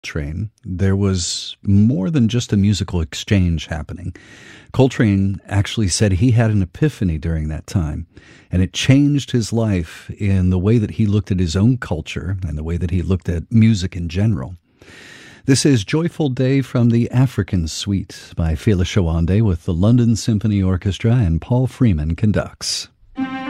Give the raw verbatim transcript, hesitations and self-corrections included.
Coltrane, there was more than just a musical exchange happening. Coltrane actually said he had an epiphany during that time, and it changed his life in the way that he looked at his own culture and the way that he looked at music in general. This is Joyful Day from the African Suite by Fela Shawande with the London Symphony Orchestra, and Paul Freeman conducts.